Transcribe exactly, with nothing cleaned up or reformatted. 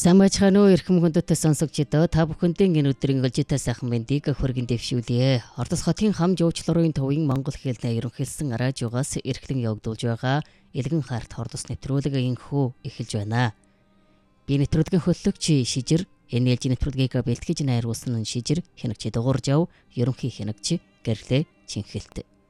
Сайн байцгаана уу эрхэм хүндэт сонсогчдоо та бүхэндээ энэ өдрийн өлжитэй сайхан мэндийг хүргэн дэвшүүлье. Ордос хотын хам жуулчлалын төвийн Монгол хэлний ерөнхийлсөн радиогоос эрхлэн явагдуулж байгаа Илгэн харт хордос нэвтрүүлэг инхүү эхэлж байна. Би нэвтрүүлгийн хөтлөгч Шижир, энэ ээлжийн нэвтрүүлгийг бэлтгэж найруулсан шижир хянагч дуурж ав ерөнхий хянагч гэрлээ Чинхэлт.